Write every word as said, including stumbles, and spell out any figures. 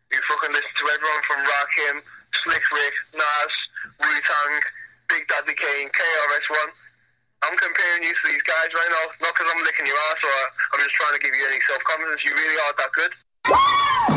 You fucking listen to everyone from Rakim, Slick Rick, Nas, Wu-Tang, Big Daddy Kane, K R S One. I'm comparing you to these guys right now, not because I'm licking your ass or I'm just trying to give you any self-confidence. You really are that good.